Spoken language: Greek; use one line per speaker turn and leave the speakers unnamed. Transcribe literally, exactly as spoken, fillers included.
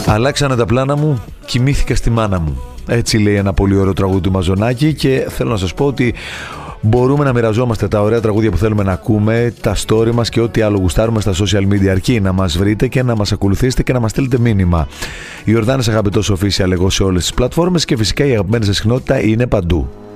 Αλλάξανε τα πλάνα μου, κοιμήθηκα στη μάνα μου. Έτσι λέει ένα πολύ ωραίο τραγούδι του Μαζονάκη και θέλω να σας πω ότι μπορούμε να μοιραζόμαστε τα ωραία τραγούδια που θέλουμε να ακούμε, τα story μας και ό,τι άλλο γουστάρουμε στα social media, αρκεί να μας βρείτε και να μας ακολουθήσετε και να μας στείλετε μήνυμα. Η Ιορδάνης Αγαπητός Official εγώ σε όλες τις πλατφόρμες και φυσικά η αγαπημένη σας συχνότητα είναι παντού.